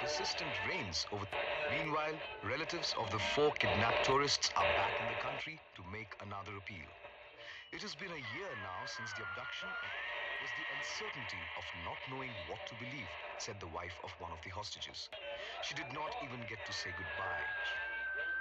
persistent rains over. Meanwhile, relatives of the four kidnapped tourists are back in the country to make another appeal. It has been a year now since the abduction. It was the uncertainty of not knowing what to believe, said the wife of one of the hostages. She did not even get to say goodbye.